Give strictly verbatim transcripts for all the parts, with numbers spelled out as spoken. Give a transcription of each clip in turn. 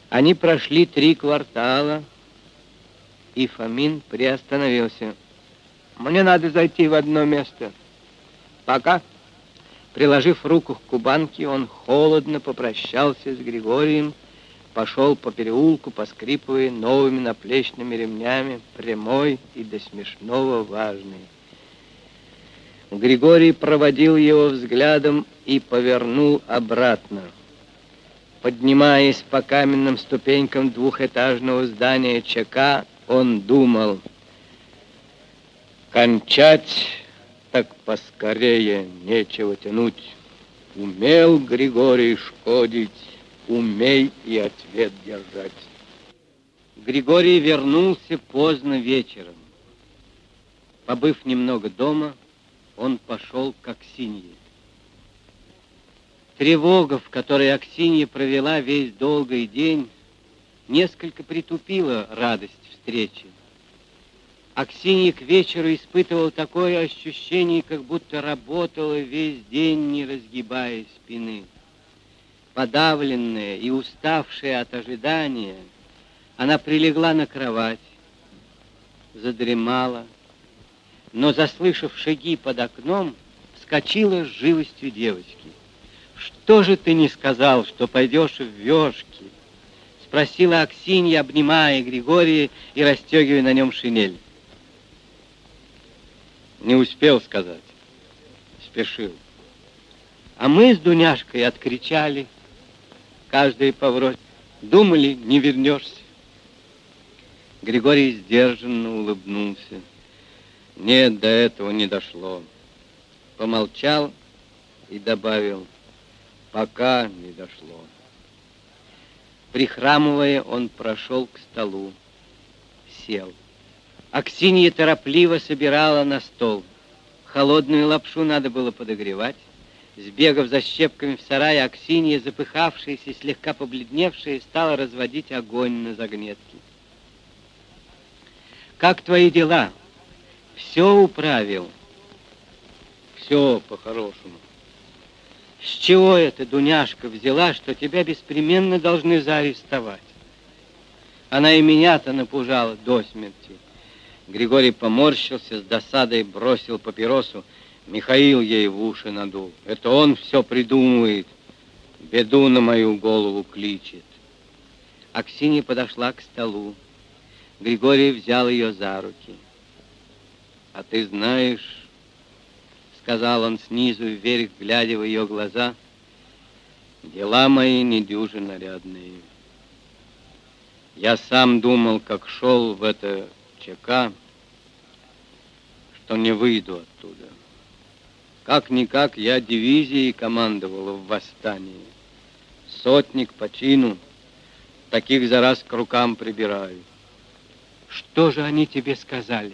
Они прошли три квартала, и Фомин приостановился. «Мне надо зайти в одно место. Пока». Приложив руку к кубанке, он холодно попрощался с Григорием, пошел по переулку, поскрипывая новыми наплечными ремнями, прямой и до смешного важный. Григорий проводил его взглядом и повернул обратно. Поднимаясь по каменным ступенькам двухэтажного здания ЧК, он думал: кончать так поскорее, нечего тянуть. Умел Григорий шкодить, умей и ответ держать. Григорий вернулся поздно вечером. Побыв немного дома, он пошел к Аксинье. Тревога, в которой Аксинья провела весь долгий день, несколько притупила радость встречи. Аксинья к вечеру испытывала такое ощущение, как будто работала весь день, не разгибая спины. Подавленная и уставшая от ожидания, она прилегла на кровать, задремала, но, заслышав шаги под окном, вскочила с живостью девочки. «Что же ты не сказал, что пойдешь в вёшки?» — спросила Аксинья, обнимая Григория и расстегивая на нем шинель. Не успел сказать, спешил. А мы с Дуняшкой откричали, каждый поврось, думали, не вернешься. Григорий сдержанно улыбнулся. Нет, до этого не дошло. Помолчал и добавил: пока не дошло. Прихрамывая, он прошел к столу, сел. Аксинья торопливо собирала на стол. Холодную лапшу надо было подогревать. Сбегав за щепками в сарай, Аксинья, запыхавшаяся и слегка побледневшая, стала разводить огонь на загнетке. «Как твои дела? Все управил?» «Все по-хорошему». «С чего это Дуняшка взяла, что тебя беспременно должны заарестовать? Она и меня-то напужала до смерти». Григорий поморщился, с досадой бросил папиросу. Михаил ей в уши надул. Это он все придумывает, беду на мою голову кличет. Аксинья подошла к столу. Григорий взял ее за руки. А ты знаешь, сказал он снизу вверх, глядя в ее глаза, дела мои недюже нарядные. Я сам думал, как шел в это ЧК, что не выйду оттуда. Как-никак я дивизией командовал в восстании. Сотник по чину, таких за раз к рукам прибираю. Что же они тебе сказали?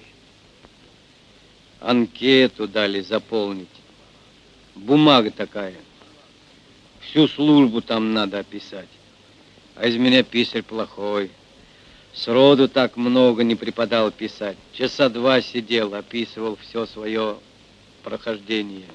Анкету дали заполнить. Бумага такая. Всю службу там надо описать. А из меня писарь плохой. Сроду так много не преподал писать. Часа два сидел, описывал все свое прохождение.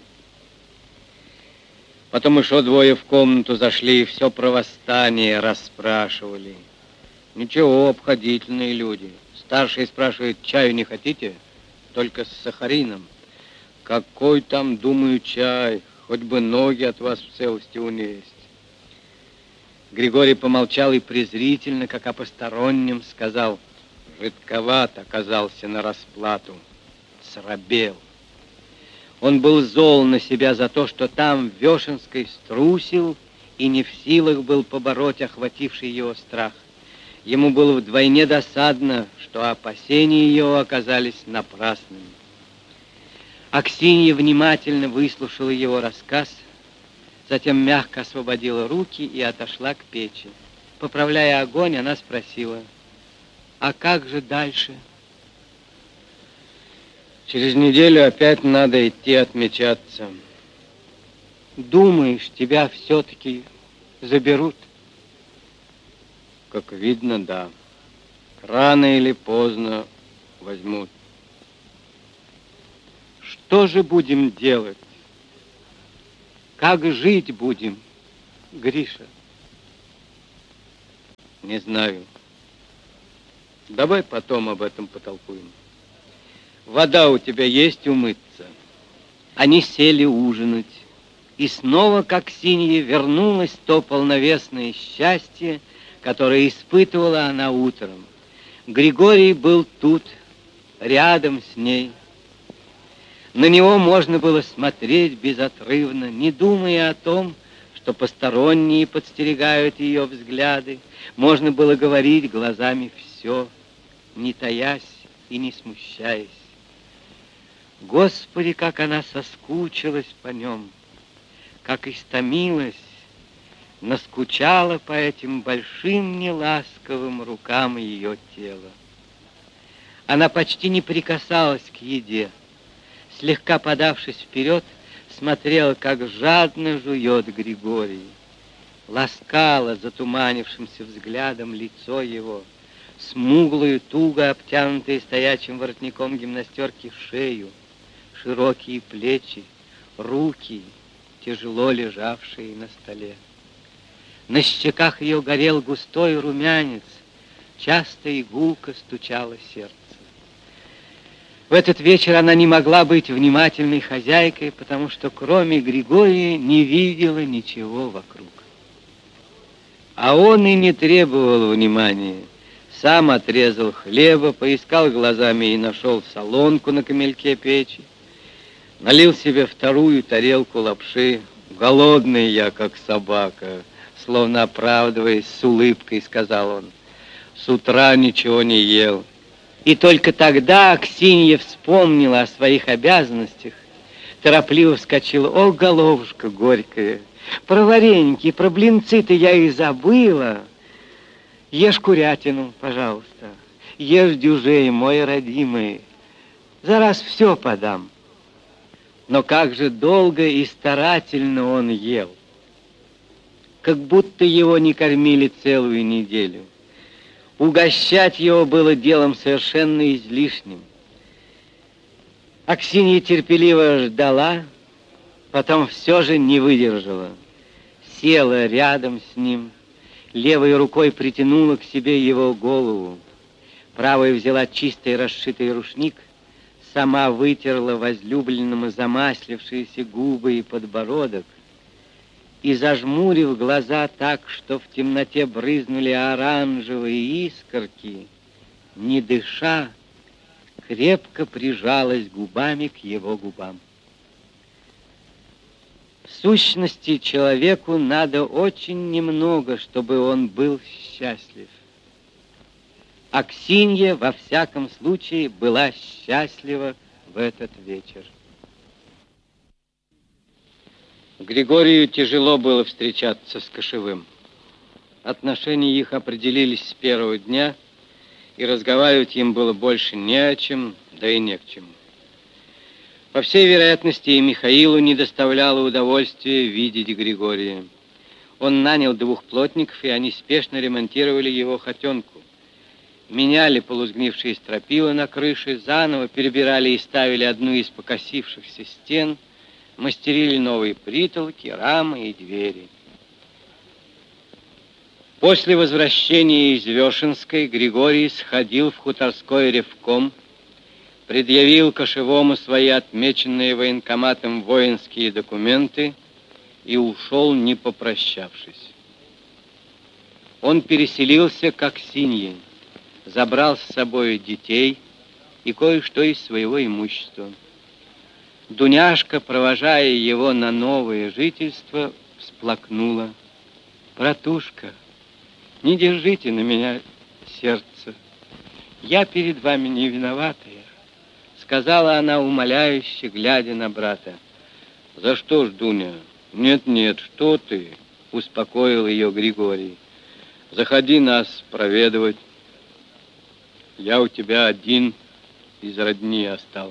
Потом еще двое в комнату зашли и все про восстание расспрашивали. Ничего, обходительные люди. Старший спрашивает, чаю не хотите? Только с сахарином. Какой там, думаю, чай? Хоть бы ноги от вас в целости унесть. Григорий помолчал и презрительно, как о постороннем, сказал: жидковат оказался на расплату, срабел. Он был зол на себя за то, что там, в Вешенской, струсил и не в силах был побороть охвативший его страх. Ему было вдвойне досадно, что опасения его оказались напрасными. Аксинья внимательно выслушала его рассказ, затем мягко освободила руки и отошла к печи. Поправляя огонь, она спросила: а как же дальше? Через неделю опять надо идти отмечаться. Думаешь, тебя все-таки заберут? Как видно, да. Рано или поздно возьмут. Что же будем делать? Как жить будем, Гриша? Не знаю. Давай потом об этом потолкуем. Вода у тебя есть умыться? Они сели ужинать. И снова, как Аксинье, вернулось то полновесное счастье, которое испытывала она утром. Григорий был тут, рядом с ней. На него можно было смотреть безотрывно, не думая о том, что посторонние подстерегают ее взгляды. Можно было говорить глазами все, не таясь и не смущаясь. Господи, как она соскучилась по нем, как истомилась, наскучала по этим большим неласковым рукам ее тела. Она почти не прикасалась к еде, слегка подавшись вперед, смотрела, как жадно жует Григорий, ласкала затуманившимся взглядом лицо его, смуглую, туго обтянутую стоячим воротником гимнастерки шею, широкие плечи, руки, тяжело лежавшие на столе. На щеках ее горел густой румянец, часто и гулко стучало сердце. В этот вечер она не могла быть внимательной хозяйкой, потому что кроме Григория не видела ничего вокруг. А он и не требовал внимания. Сам отрезал хлеба, поискал глазами и нашел солонку на камельке печи, налил себе вторую тарелку лапши. «Голодный я, как собака», словно оправдываясь, с улыбкой сказал он. «С утра ничего не ел». И только тогда Аксинья вспомнила о своих обязанностях, торопливо вскочила. «О, головушка горькая, про вареники, про блинцы-то я и забыла. Ешь курятину, пожалуйста, ешь дюжей, мой родимый, за раз все подам». Но как же долго и старательно он ел, как будто его не кормили целую неделю. Угощать его было делом совершенно излишним. Аксинья терпеливо ждала, потом все же не выдержала. Села рядом с ним, левой рукой притянула к себе его голову, правой взяла чистый расшитый рушник, сама вытерла возлюбленному замаслившиеся губы и подбородок, и, зажмурив глаза так, что в темноте брызнули оранжевые искорки, не дыша, крепко прижалась губами к его губам. В сущности, человеку надо очень немного, чтобы он был счастлив. Аксинья, во всяком случае, была счастлива в этот вечер. Григорию тяжело было встречаться с Кошевым. Отношения их определились с первого дня, и разговаривать им было больше не о чем, да и не к чему. По всей вероятности, и Михаилу не доставляло удовольствия видеть Григория. Он нанял двух плотников, и они спешно ремонтировали его хотенку. Меняли полусгнившие стропила на крыше, заново перебирали и ставили одну из покосившихся стен, мастерили новые притолоки, рамы и двери. После возвращения из Вешенской Григорий сходил в хуторской ревком, предъявил Кошевому свои отмеченные военкоматом воинские документы и ушел, не попрощавшись. Он переселился к Аксинье, забрал с собой детей и кое-что из своего имущества. Дуняшка, провожая его на новое жительство, всплакнула. «Братушка, не держите на меня сердце. Я перед вами не виноватая», — сказала она умоляюще, глядя на брата. «За что ж, Дуня? Нет-нет, что ты?» — успокоил ее Григорий. «Заходи нас проведывать. Я у тебя один из родни остался.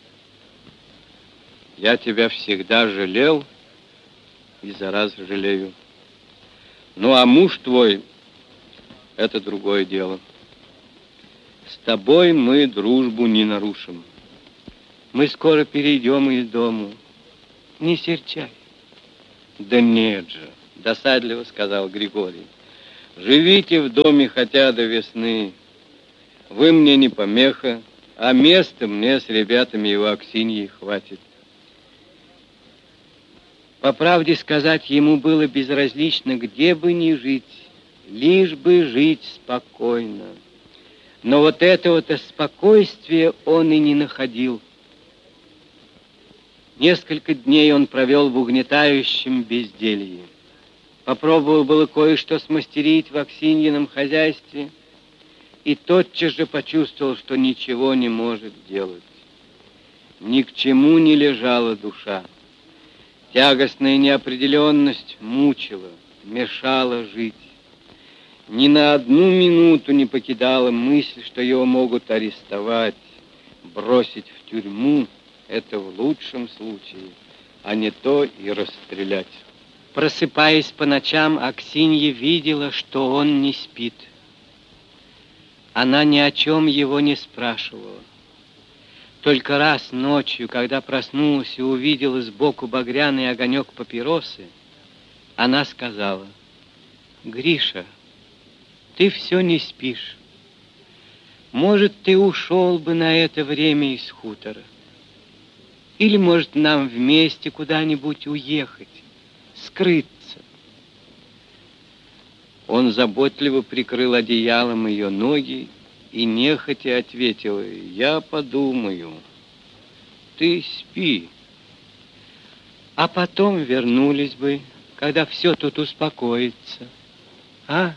Я тебя всегда жалел и за раз жалею. Ну, а муж твой — это другое дело. С тобой мы дружбу не нарушим. Мы скоро перейдем из дому. Не серчай». «Да нет же», — досадливо сказал Григорий. Живите в доме хотя до весны. Вы мне не помеха, а места мне с ребятами и у Аксиньи хватит. По правде сказать, ему было безразлично, где бы ни жить, лишь бы жить спокойно. Но вот этого-то спокойствия он и не находил. Несколько дней он провел в угнетающем безделье. Попробовал было кое-что смастерить в Аксиньином хозяйстве и тотчас же почувствовал, что ничего не может делать. Ни к чему не лежала душа. Тягостная неопределенность мучила, мешала жить. Ни на одну минуту не покидала мысль, что его могут арестовать, бросить в тюрьму, это в лучшем случае, а не то и расстрелять. Просыпаясь по ночам, Аксинья видела, что он не спит. Она ни о чем его не спрашивала. Только раз ночью, когда проснулась и увидела сбоку багряный огонек папиросы, она сказала: «Гриша, ты все не спишь. Может, ты ушел бы на это время из хутора. Или, может, нам вместе куда-нибудь уехать, скрыться». Он заботливо прикрыл одеялом ее ноги и нехотя ответил: «Я подумаю. Ты спи. А потом вернулись бы, когда все тут успокоится. А?»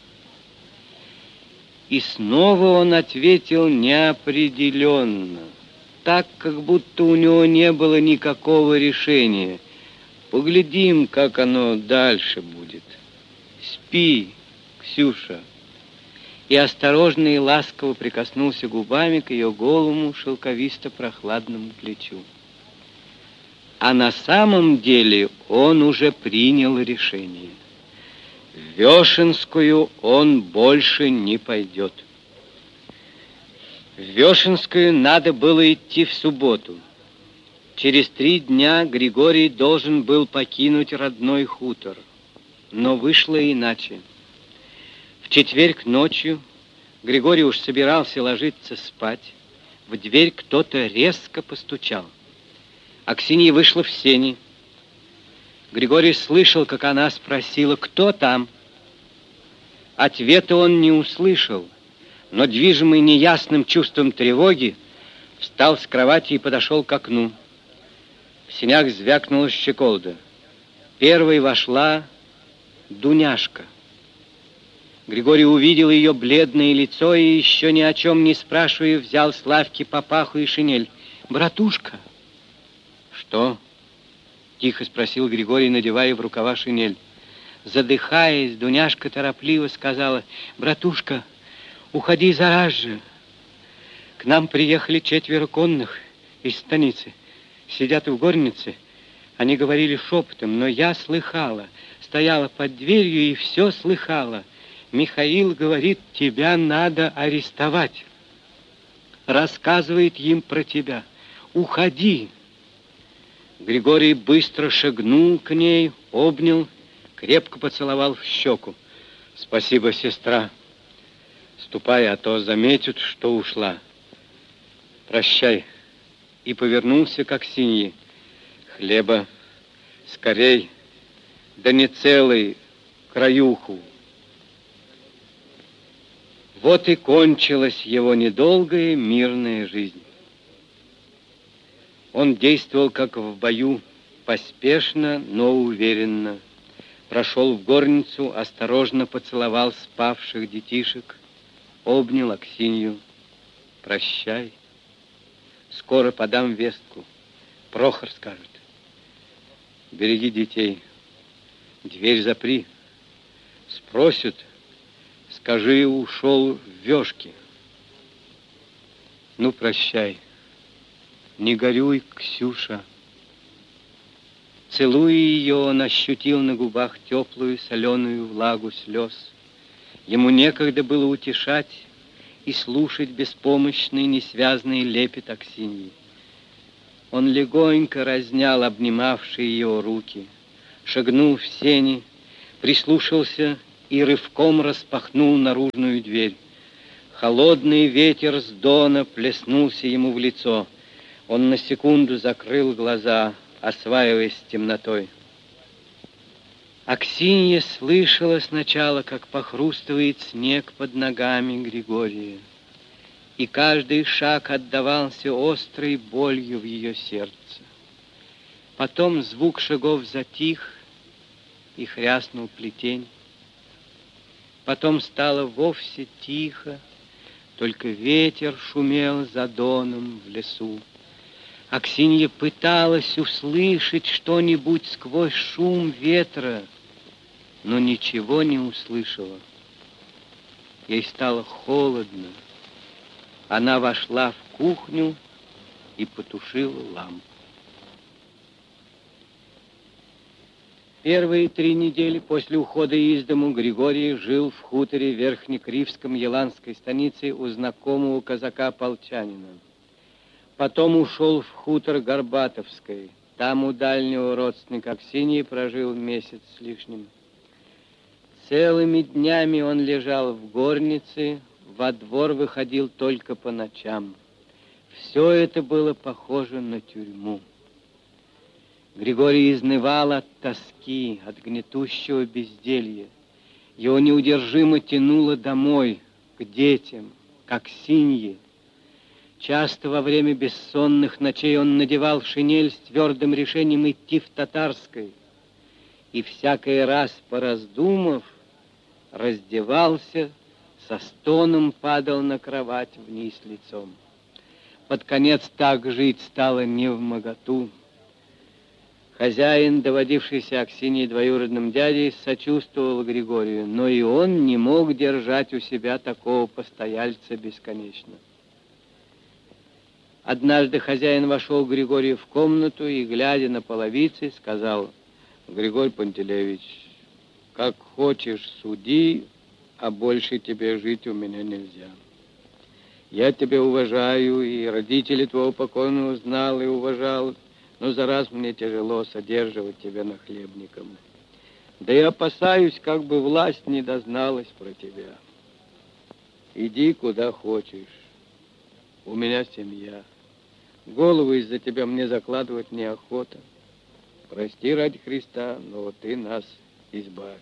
И снова он ответил неопределенно, так, как будто у него не было никакого решения. «Поглядим, как оно дальше будет. Спи, Ксюша». И осторожно и ласково прикоснулся губами к ее голому, шелковисто-прохладному плечу. А на самом деле он уже принял решение. В Вешенскую он больше не пойдет. В Вешенскую надо было идти в субботу. Через три дня Григорий должен был покинуть родной хутор. Но вышло иначе. В четверг ночью Григорий уж собирался ложиться спать. В дверь кто-то резко постучал. Аксинья вышла в сени. Григорий слышал, как она спросила: «Кто там?». Ответа он не услышал, но, движимый неясным чувством тревоги, встал с кровати и подошел к окну. В сенях звякнула щеколда. Первой вошла Дуняшка. Григорий увидел ее бледное лицо и, еще ни о чем не спрашивая, взял с лавки папаху и шинель. «Братушка!» «Что?» — тихо спросил Григорий, надевая в рукава шинель. Задыхаясь, Дуняшка торопливо сказала: «Братушка, уходи зараз же. К нам приехали четверо конных из станицы. Сидят в горнице. Они говорили шепотом, но я слыхала. Стояла под дверью и все слыхала. Михаил говорит, тебя надо арестовать. Рассказывает им про тебя. Уходи». Григорий быстро шагнул к ней, обнял, крепко поцеловал в щеку. «Спасибо, сестра. Ступай, а то заметят, что ушла. Прощай». И повернулся к Аксинье. «Хлеба скорей, да не целый, краюху». Вот и кончилась его недолгая мирная жизнь. Он действовал, как в бою, поспешно, но уверенно. Прошел в горницу, осторожно поцеловал спавших детишек, обнял Аксинью. «Прощай. Скоро подам вестку. Прохор скажет. Береги детей. Дверь запри. Спросят, скажи, ушел в Вешки. Ну, прощай. Не горюй, Ксюша». Целуя ее, он ощутил на губах теплую соленую влагу слез. Ему некогда было утешать и слушать беспомощный, несвязный лепет Аксиньи. Он легонько разнял обнимавшие его руки, шагнул в сени, прислушался и рывком распахнул наружную дверь. Холодный ветер с дона плеснулся ему в лицо. Он на секунду закрыл глаза, осваиваясь с темнотой. Аксинья слышала сначала, как похрустывает снег под ногами Григория, и каждый шаг отдавался острой болью в ее сердце. Потом звук шагов затих, и хряснул плетень. Потом стало вовсе тихо, только ветер шумел за доном в лесу. Аксинья пыталась услышать что-нибудь сквозь шум ветра, но ничего не услышала. Ей стало холодно. Она вошла в кухню и потушила лампу. Первые три недели после ухода из дому Григорий жил в хуторе Верхнекривском Еланской станицы у знакомого казака-полчанина. Потом ушел в хутор Горбатовской. Там у дальнего родственника Аксиньи прожил месяц с лишним. Целыми днями он лежал в горнице, во двор выходил только по ночам. Все это было похоже на тюрьму. Григорий изнывал от тоски, от гнетущего безделья. Его неудержимо тянуло домой, к детям, к Аксинье. Часто во время бессонных ночей он надевал шинель с твердым решением идти в Татарской. И всякий раз, пораздумав, раздевался, со стоном падал на кровать вниз лицом. Под конец так жить стало невмоготу. Хозяин, доводившийся Аксиньей двоюродным дядей, сочувствовал Григорию, но и он не мог держать у себя такого постояльца бесконечно. Однажды хозяин вошел к Григорию в комнату и, глядя на половицы, сказал: «Григорий Пантелеевич, как хочешь суди, а больше тебе жить у меня нельзя. Я тебя уважаю, и родителей твоего покойного знал и уважал, но за раз мне тяжело содерживать тебя нахлебником. Да и опасаюсь, как бы власть не дозналась про тебя. Иди куда хочешь. У меня семья. Голову из-за тебя мне закладывать неохота. Прости ради Христа, но ты нас избавь».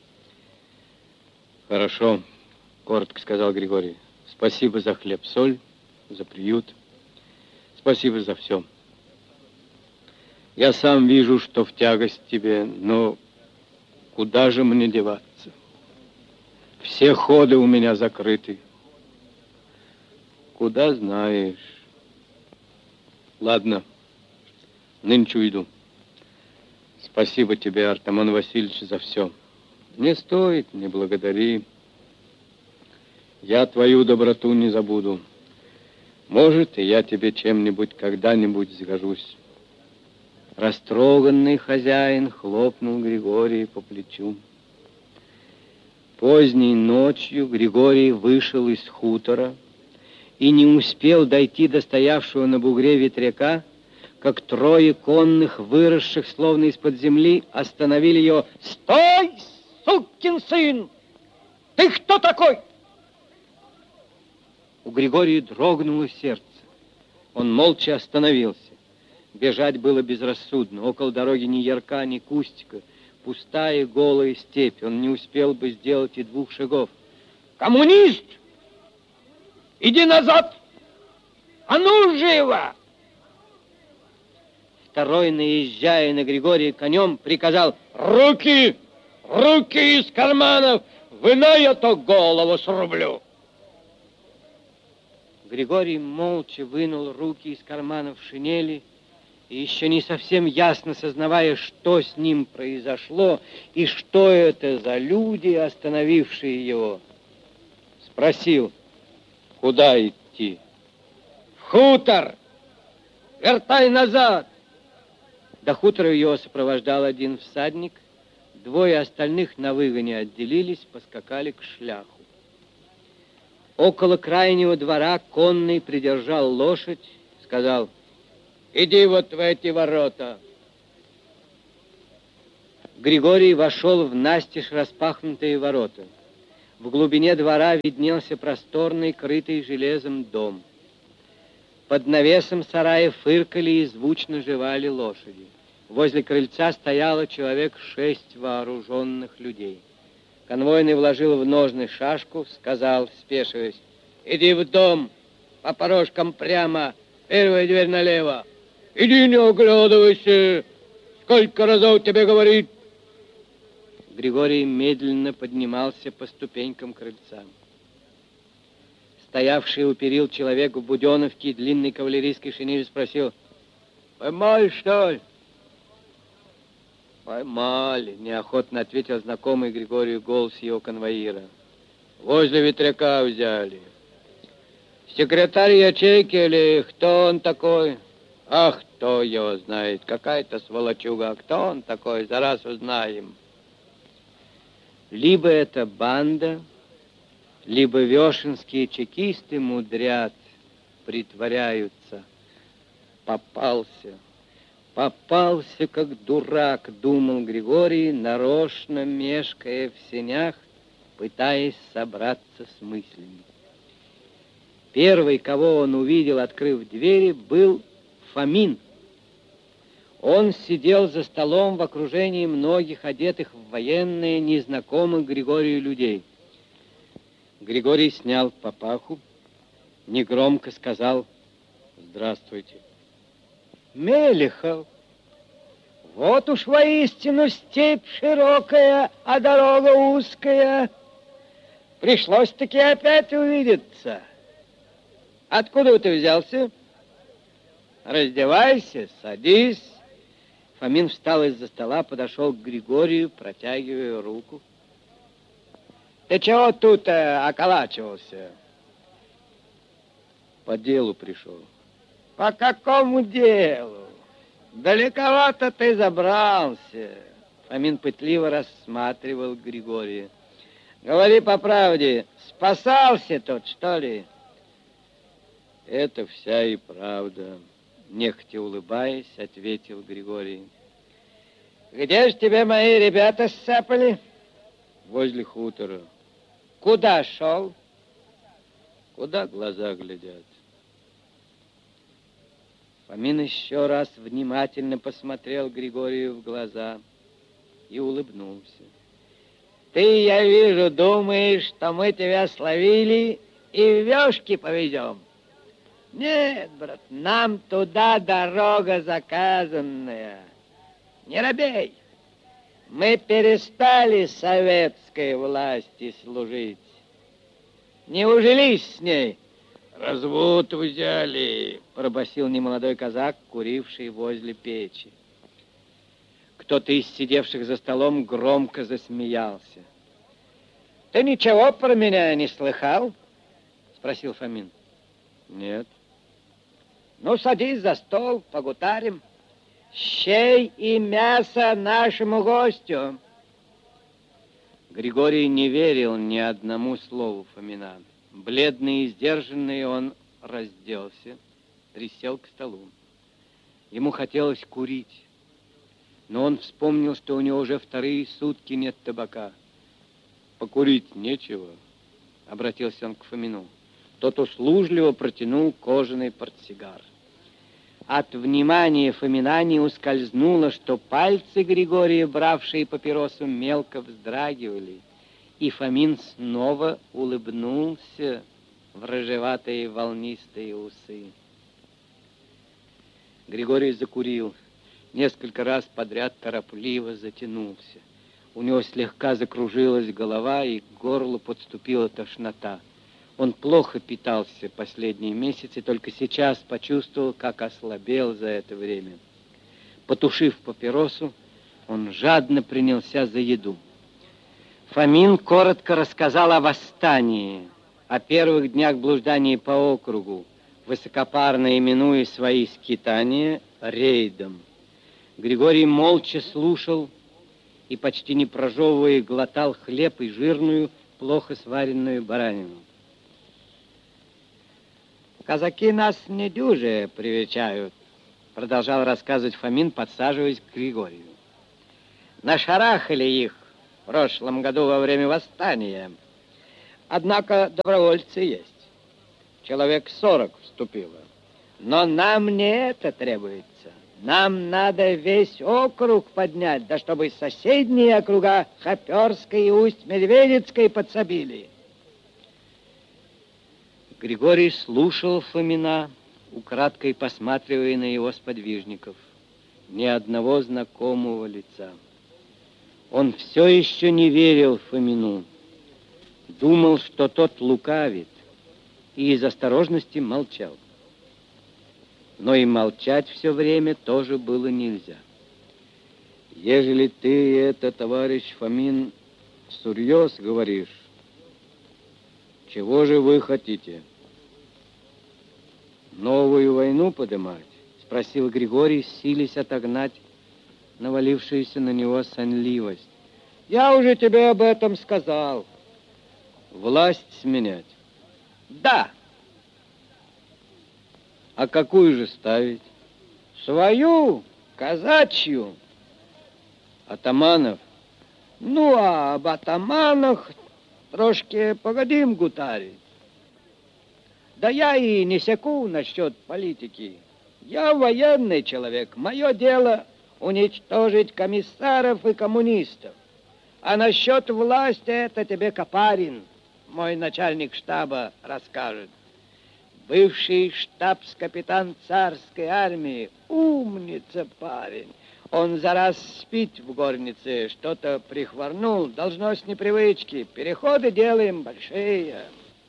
«Хорошо», — коротко сказал Григорий. «Спасибо за хлеб-соль, за приют. Спасибо за все. Я сам вижу, что в тягость тебе, но куда же мне деваться? Все ходы у меня закрыты. Куда знаешь. Ладно, нынче уйду. Спасибо тебе, Артамон Васильевич, за все. Не стоит, не благодари. Я твою доброту не забуду. Может, и я тебе чем-нибудь когда-нибудь сгожусь». Растроганный хозяин хлопнул Григория по плечу. Поздней ночью Григорий вышел из хутора и не успел дойти до стоявшего на бугре ветряка, как трое конных, выросших словно из-под земли, остановили его. «Стой, сукин сын! Ты кто такой?» У Григория дрогнуло сердце. Он молча остановился. Бежать было безрассудно. Около дороги ни ярка, ни кустика. Пустая, голая степь. Он не успел бы сделать и двух шагов. «Коммунист! Иди назад! А ну, живо!» Второй, наезжая на Григория конем, приказал: «Руки! Руки из карманов! Вынай, а то голову срублю!» Григорий молча вынул руки из карманов шинели и, еще не совсем ясно сознавая, что с ним произошло и что это за люди, остановившие его, спросил: «Куда идти?» «В хутор! Вертай назад!» До хутора его сопровождал один всадник. Двое остальных на выгоне отделились, поскакали к шляху. Около крайнего двора конный придержал лошадь, сказал: «Иди вот в эти ворота». Григорий вошел в настежь распахнутые ворота. В глубине двора виднелся просторный, крытый железом дом. Под навесом сарая фыркали и звучно жевали лошади. Возле крыльца стояло человек шесть вооруженных людей. Конвойный вложил в ножны шашку, сказал, спешиваясь: «Иди в дом, по порожкам прямо, первая дверь налево. Иди, не оглядывайся, сколько разов тебе говорить». Григорий медленно поднимался по ступенькам крыльца. Стоявший у перил человек в буденовке и длинной кавалерийской шинели спросил: «Поймали, что ли?» «Поймали», — неохотно ответил знакомый Григорию голос его конвоира. «Возле ветряка взяли. Секретарь ячейки или кто он такой?» «Ах, кто его знает, какая-то сволочуга, а кто он такой, за раз узнаем». Либо это банда, либо вешенские чекисты мудрят, притворяются. Попался, попался, как дурак, думал Григорий, нарочно мешкая в сенях, пытаясь собраться с мыслями. Первый, кого он увидел, открыв двери, был Фомин. Он сидел за столом в окружении многих одетых в военные, незнакомых Григорию людей. Григорий снял папаху, негромко сказал: «Здравствуйте». «Мелехов, вот уж воистину степь широкая, а дорога узкая. Пришлось-таки опять увидеться. Откуда ты взялся? Раздевайся, садись». Фомин встал из-за стола, подошел к Григорию, протягивая руку. «Ты чего тут э, околачивался?» «По делу пришел». «По какому делу? Далековато ты забрался». Фомин пытливо рассматривал Григория. «Говори по правде, спасался тут, что ли?» «Это вся и правда», — нехотя улыбаясь, ответил Григорий. «Где ж тебя мои ребята сцапали?» «Возле хутора». «Куда шел?» «Куда глаза глядят». Фомин еще раз внимательно посмотрел Григорию в глаза и улыбнулся. «Ты, я вижу, думаешь, что мы тебя словили и в вешки поведем? Нет, брат, нам туда дорога заказанная. Не робей. Мы перестали советской власти служить. Не ужились с ней». «Развод взяли», — пробасил немолодой казак, куривший возле печи. Кто-то из сидевших за столом громко засмеялся. «Ты ничего про меня не слыхал?» — спросил Фомин. «Нет». «Ну, садись за стол, погутарим. Щей и мясо нашему гостю». Григорий не верил ни одному слову Фомина. Бледный и сдержанный, он разделся, присел к столу. Ему хотелось курить, но он вспомнил, что у него уже вторые сутки нет табака. «Покурить нечего», — обратился он к Фомину. Тот услужливо протянул кожаный портсигар. От внимания Фомина не ускользнуло, что пальцы Григория, бравшие папиросу, мелко вздрагивали, и Фомин снова улыбнулся в рыжеватые волнистые усы. Григорий закурил, несколько раз подряд торопливо затянулся. У него слегка закружилась голова, и к горлу подступила тошнота. Он плохо питался последние месяцы, только сейчас почувствовал, как ослабел за это время. Потушив папиросу, он жадно принялся за еду. Фомин коротко рассказал о восстании, о первых днях блуждания по округу, высокопарно именуя свои скитания рейдом. Григорий молча слушал и, почти не прожевывая, глотал хлеб и жирную, плохо сваренную баранину. «Казаки нас недюже привечают», — продолжал рассказывать Фомин, подсаживаясь к Григорию. Нашарахали их в прошлом году во время восстания. Однако добровольцы есть. Человек сорок вступило. Но нам не это требуется. Нам надо весь округ поднять, да чтобы соседние округа Хоперской и Усть-Медведицкой подсобили. Григорий слушал Фомина, украдкой посматривая на его сподвижников. Ни одного знакомого лица. Он все еще не верил Фомину. Думал, что тот лукавит, и из осторожности молчал. Но и молчать все время тоже было нельзя. Ежели ты это, товарищ Фомин, всерьез говоришь, чего же вы хотите? Новую войну подымать? Спросил Григорий, силясь отогнать навалившуюся на него сонливость. Я уже тебе об этом сказал. Власть сменять? Да. А какую же ставить? Свою, казачью. Атаманов? Ну, а об атаманах трошки погодим гутарить. Да я и не секу насчет политики. Я военный человек. Мое дело уничтожить комиссаров и коммунистов. А насчет власти это тебе Копарин, мой начальник штаба, расскажет. Бывший штабс-капитан царской армии, умница парень. Он за раз спит в горнице, что-то прихворнул, должно с непривычки. Переходы делаем большие.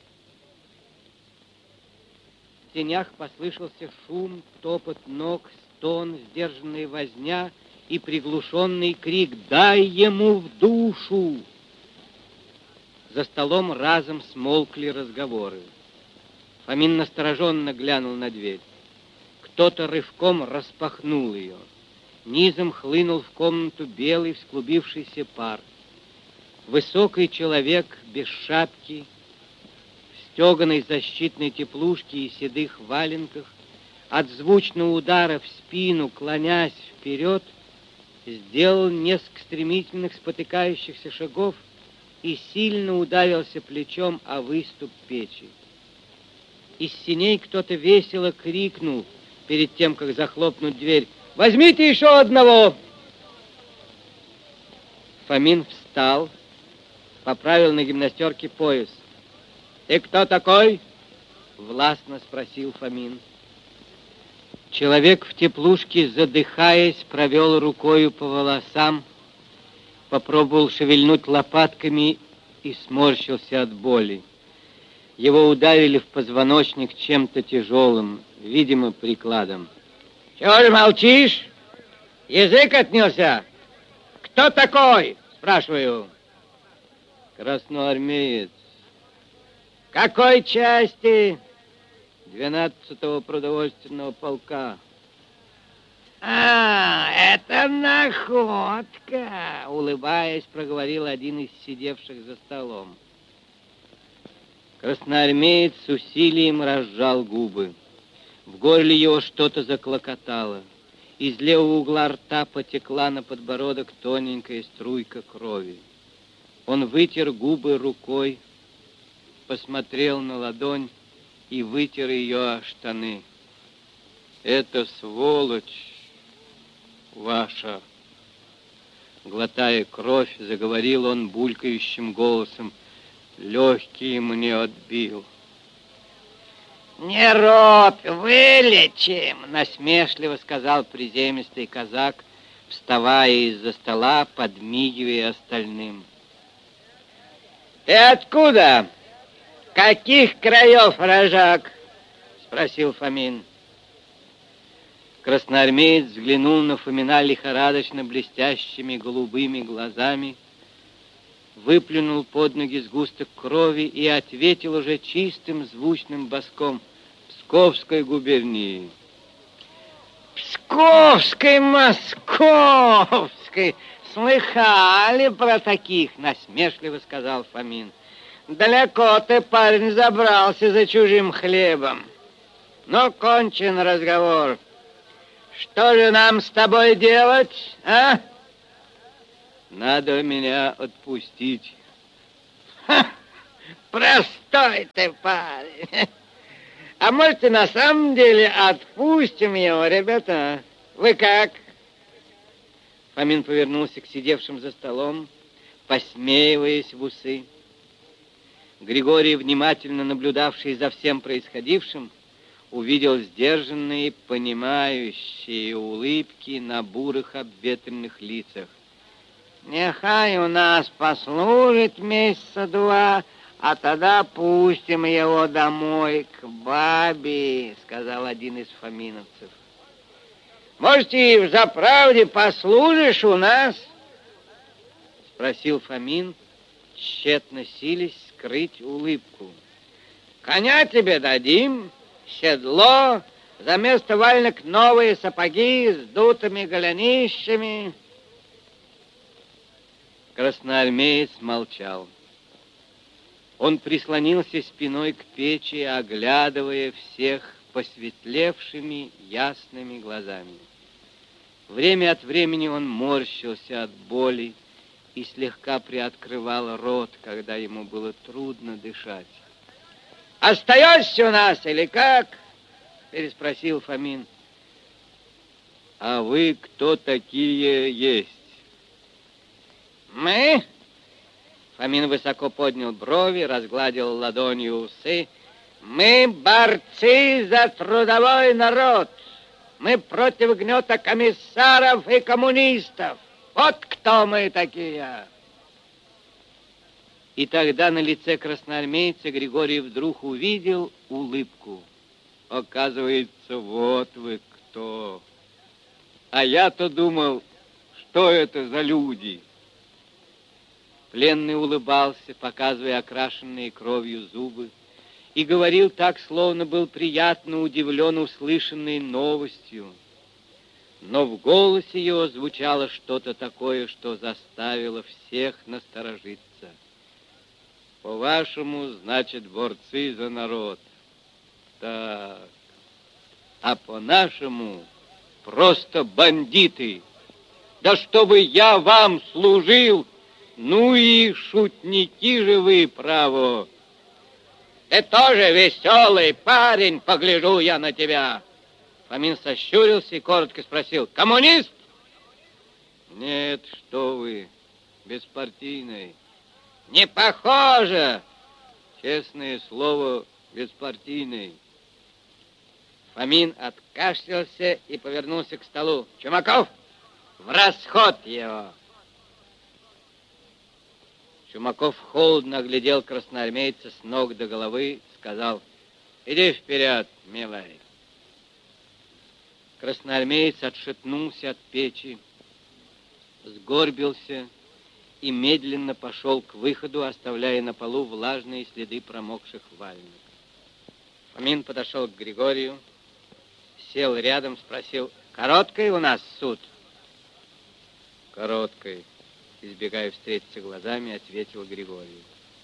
В тенях послышался шум, топот ног, стон, сдержанная возня и приглушенный крик «Дай ему в душу!». За столом разом смолкли разговоры. Фомин настороженно глянул на дверь. Кто-то рывком распахнул ее. Низом хлынул в комнату белый всклубившийся пар. Высокий человек без шапки, в стеганой защитной теплушке и седых валенках, от звучного удара в спину, клонясь вперед, сделал несколько стремительных спотыкающихся шагов и сильно ударился плечом о выступ печи. Из синей кто-то весело крикнул перед тем, как захлопнуть дверь: «Возьмите еще одного!» Фомин встал, поправил на гимнастерке пояс. «Ты кто такой?» — властно спросил Фомин. Человек в теплушке, задыхаясь, провел рукою по волосам, попробовал шевельнуть лопатками и сморщился от боли. Его ударили в позвоночник чем-то тяжелым, видимо, прикладом. Чего же молчишь? Язык отнялся. Кто такой? Спрашиваю. Красноармеец. Какой части? двенадцатого продовольственного полка. А, это находка, улыбаясь, проговорил один из сидевших за столом. Красноармеец с усилием разжал губы. В горле его что-то заклокотало. Из левого угла рта потекла на подбородок тоненькая струйка крови. Он вытер губы рукой, посмотрел на ладонь и вытер ее о штаны. «Это сволочь ваша!» Глотая кровь, заговорил он булькающим голосом. «Легкие мне отбил». «Не робь, вылечим!» — насмешливо сказал приземистый казак, вставая из-за стола, подмигивая остальным. «Ты откуда? Каких краев, рожак?» — спросил Фомин. Красноармеец взглянул на Фомина лихорадочно блестящими голубыми глазами, выплюнул под ноги сгусток крови и ответил уже чистым звучным баском: «Псковской губернии». «Псковской, московской! Слыхали про таких?» — насмешливо сказал Фомин. «Далеко ты, парень, забрался за чужим хлебом. Но кончен разговор. Что же нам с тобой делать, а?» Надо меня отпустить. Ха, простой ты парень. А может, и на самом деле отпустим его, ребята? Вы как? Фомин повернулся к сидевшим за столом, посмеиваясь в усы. Григорий, внимательно наблюдавший за всем происходившим, увидел сдержанные, понимающие улыбки на бурых обветренных лицах. Нехай у нас послужит месяца два, а тогда пустим его домой к бабе, сказал один из фоминовцев. Может, и взаправде послужишь у нас? Спросил Фомин, тщетно силясь скрыть улыбку. Коня тебе дадим, седло, за место валенок новые сапоги с дутыми голенищами. Красноармеец молчал. Он прислонился спиной к печи, оглядывая всех посветлевшими ясными глазами. Время от времени он морщился от боли и слегка приоткрывал рот, когда ему было трудно дышать. «Остаешься у нас или как?» — переспросил Фомин. «А вы кто такие есть?» «Мы?» Фомин высоко поднял брови, разгладил ладонью усы. «Мы борцы за трудовой народ. Мы против гнета комиссаров и коммунистов. Вот кто мы такие!» И тогда на лице красноармейца Григорий вдруг увидел улыбку. «Оказывается, вот вы кто! А я-то думал, что это за люди!» Пленный улыбался, показывая окрашенные кровью зубы, и говорил так, словно был приятно удивлен услышанной новостью. Но в голосе его звучало что-то такое, что заставило всех насторожиться. «По-вашему, значит, борцы за народ. Так. А по-нашему, просто бандиты. Да чтобы я вам служил, ну и шутники же вы, право. Ты тоже веселый парень, погляжу я на тебя». Фомин сощурился и коротко спросил: «Коммунист?» «Нет, что вы, беспартийный». «Не похоже!» «Честное слово, беспартийный». Фомин откашлялся и повернулся к столу. «Чумаков, в расход его!» Чумаков холодно оглядел красноармейца с ног до головы, сказал: «Иди вперед, милый». Красноармеец отшатнулся от печи, сгорбился и медленно пошел к выходу, оставляя на полу влажные следы промокших валенок. Фомин подошел к Григорию, сел рядом, спросил: «Короткий у нас суд?» «Короткий», избегая встретиться глазами, ответил Григорий.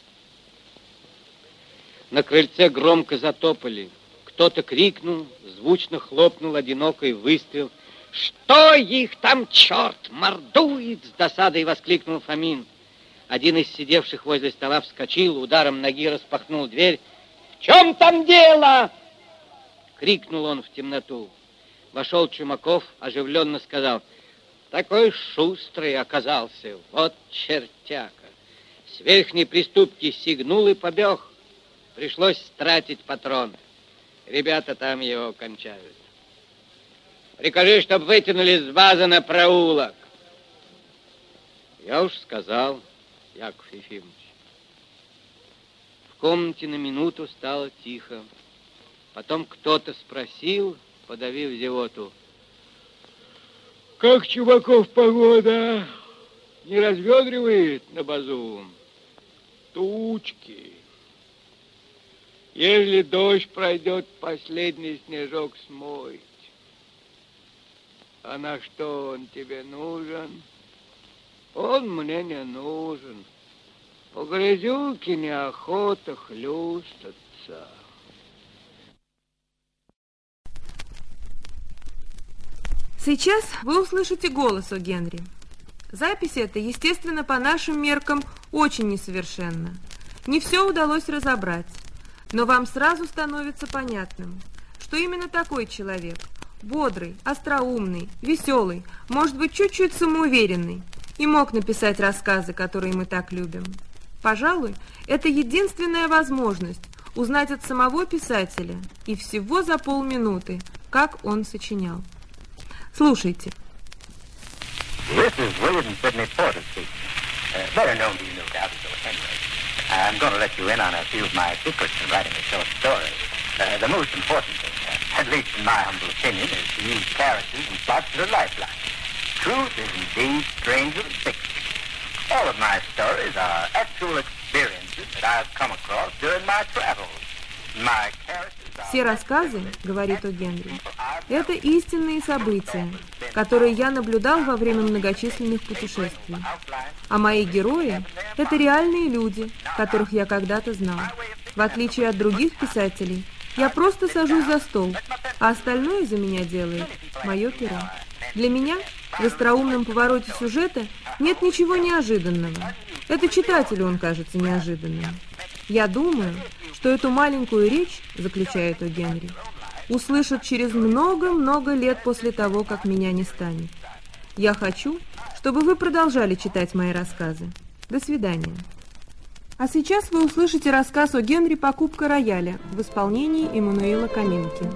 На крыльце громко затопали. Кто-то крикнул, звучно хлопнул одинокий выстрел. «Что их там, черт, мордует?» С досадой воскликнул Фомин. Один из сидевших возле стола вскочил, ударом ноги распахнул дверь. «В чем там дело?» Крикнул он в темноту. Вошел Чумаков, оживленно сказал: «Такой шустрый оказался, вот чертяка!» С верхней приступки сигнул и побег. Пришлось стратить патрон. Ребята там его кончают. «Прикажи, чтоб вытянули с базы на проулок». «Я уж сказал, Яков Ефимович». В комнате на минуту стало тихо. Потом кто-то спросил, подавив зевоту: «Как, Чумаков, погода? Не разведривает на базу?» «Тучки. Если дождь пройдет, последний снежок смоет. А на что он тебе нужен?» «Он мне не нужен. По грязюке неохота хлюстаться». Сейчас вы услышите голос о Генри. Запись эта, естественно, по нашим меркам очень несовершенна. Не все удалось разобрать, но вам сразу становится понятным, что именно такой человек, бодрый, остроумный, веселый, может быть, чуть-чуть самоуверенный, и мог написать рассказы, которые мы так любим. Пожалуй, это единственная возможность узнать от самого писателя, и всего за полминуты, как он сочинял. Слушайте. This is William Sidney Porter speaking. Uh, better known to you, no doubt, as Philip Henry. I'm going to let you in on a few of my secrets in writing a short story. Uh, the most important thing, uh, at least in my humble opinion, is to use characters and plots that are lifelike. Truth is indeed stranger than fiction. All of my stories are actual experiences that I've come across during my travels. My characters are... Все рассказы, говорит О. Генри, это истинные события, которые я наблюдал во время многочисленных путешествий. А мои герои – это реальные люди, которых я когда-то знал. В отличие от других писателей, я просто сажусь за стол, а остальное за меня делает мое перо. Для меня в остроумном повороте сюжета нет ничего неожиданного. Это читателю он кажется неожиданным. Я думаю, что эту маленькую речь, заключает О. Генри, услышат через много-много лет после того, как меня не станет. Я хочу, чтобы вы продолжали читать мои рассказы. До свидания. А сейчас вы услышите рассказ О. Генри «Покупка рояля» в исполнении Эммануила Каминки.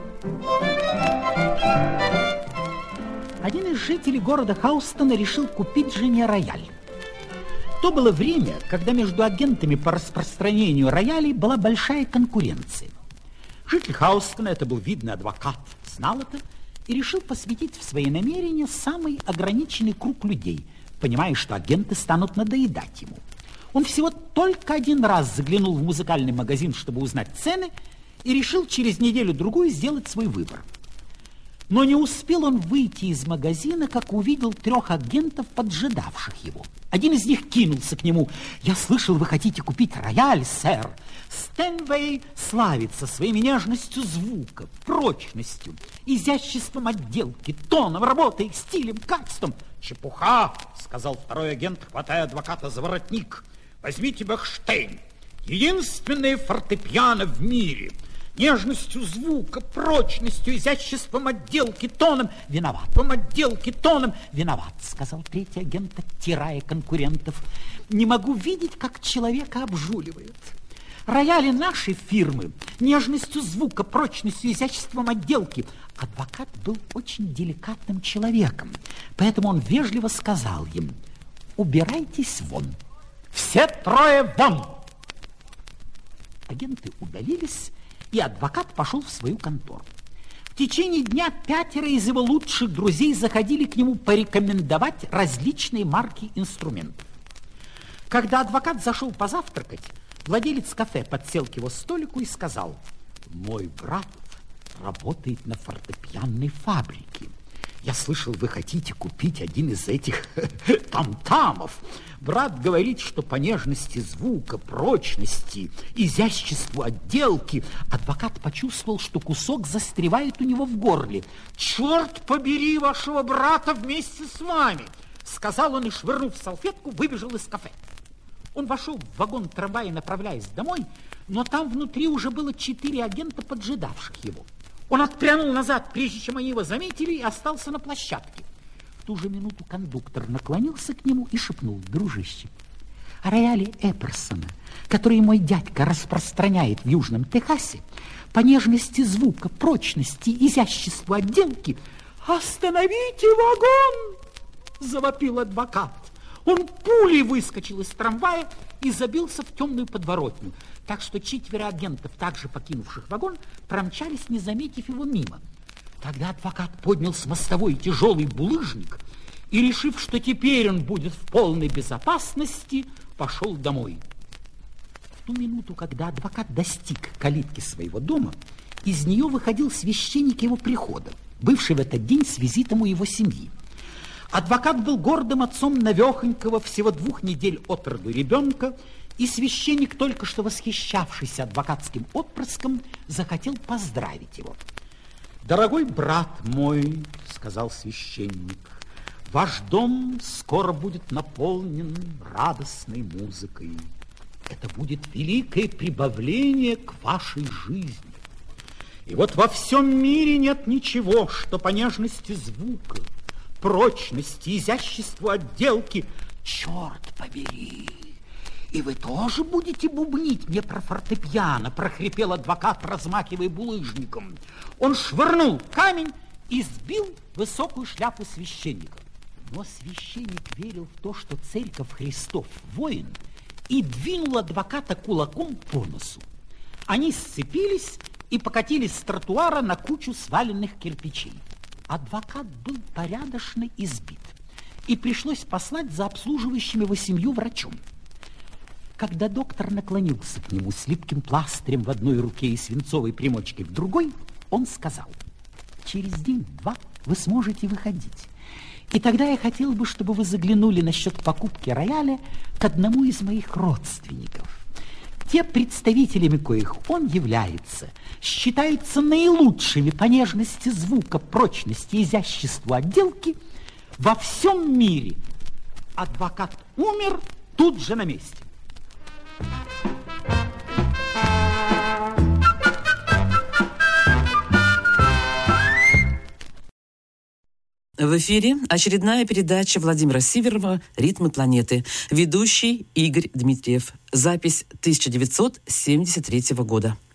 Один из жителей города Хаустона решил купить жене рояль. То было время, когда между агентами по распространению роялей была большая конкуренция. Житель Хаустона, это был видный адвокат, знал это и решил посвятить в свои намерения самый ограниченный круг людей, понимая, что агенты станут надоедать ему. Он всего только один раз заглянул в музыкальный магазин, чтобы узнать цены, и решил через неделю-другую сделать свой выбор. Но не успел он выйти из магазина, как увидел трех агентов, поджидавших его. Один из них кинулся к нему. «Я слышал, вы хотите купить рояль, сэр. Стэнвей славится своей нежностью звука, прочностью, изяществом отделки, тоном работы, стилем, качеством». «Чепуха!» — сказал второй агент, хватая адвоката за воротник. «Возьмите Бехштейн, единственное фортепиано в мире. Нежностью звука, прочностью, изяществом отделки, тоном. Виноватом отделки, тоном. Виноват, сказал третий агент, оттирая конкурентов. Не могу видеть, как человека обжуливают. Рояли нашей фирмы нежностью звука, прочностью, изяществом отделки. Адвокат был очень деликатным человеком, поэтому он вежливо сказал им: убирайтесь вон. Все трое вон. Агенты удалились, и адвокат пошел в свою контору. В течение дня пятеро из его лучших друзей заходили к нему порекомендовать различные марки инструментов. Когда адвокат зашел позавтракать, владелец кафе подсел к его столику и сказал: «Мой брат работает на фортепианной фабрике. Я слышал, вы хотите купить один из этих там-тамов. Брат говорит, что по нежности звука, прочности, изяществу отделки адвокат почувствовал, что кусок застревает у него в горле. «Черт побери вашего брата вместе с вами!» сказал он и, швырнув салфетку, выбежал из кафе. Он вошел в вагон трамвая, направляясь домой, но там внутри уже было четыре агента, поджидавших его. Он отпрянул назад, прежде чем они его заметили, и остался на площадке. В ту же минуту кондуктор наклонился к нему и шепнул: «Дружище, о рояле Эперсона, который мой дядька распространяет в Южном Техасе, по нежности звука, прочности, изяществу отделки...» «Остановите вагон!» — завопил адвокат. Он пулей выскочил из трамвая и забился в темную подворотню, так что четверо агентов, также покинувших вагон, промчались, не заметив его мимо. Тогда адвокат поднял с мостовой тяжелый булыжник и, решив, что теперь он будет в полной безопасности, пошел домой. В ту минуту, когда адвокат достиг калитки своего дома, из нее выходил священник его прихода, бывший в этот день с визитом у его семьи. Адвокат был гордым отцом навехонького, всего двух недель от роду ребенка, и священник, только что восхищавшийся адвокатским отпрыском, захотел поздравить его. «Дорогой брат мой, — сказал священник, — Ваш дом скоро будет наполнен радостной музыкой. Это будет великое прибавление к вашей жизни. И вот во всем мире нет ничего, что по нежности звука, прочности, изяществу отделки. Черт побери! И вы тоже будете бубнить мне про фортепиано, прохрипел адвокат, размахивая булыжником. Он швырнул камень и сбил высокую шляпу священника. Но священник верил в то, что церковь Христов воин, и двинул адвоката кулаком по носу. Они сцепились и покатились с тротуара на кучу сваленных кирпичей. Адвокат был порядочно избит, и пришлось послать за обслуживающим его семью врачом. Когда доктор наклонился к нему с липким пластырем в одной руке и свинцовой примочкой в другой, он сказал: через день-два вы сможете выходить. И тогда я хотел бы, чтобы вы заглянули насчет покупки рояля к одному из моих родственников. Те, представителями коих он является, считаются наилучшими по нежности звука, прочности, изяществу отделки во всем мире. Адвокат умер тут же на месте. В эфире очередная передача Владимира Сиверова «Ритмы планеты». Ведущий Игорь Дмитриев. Запись тысяча девятьсот семьдесят третьего года.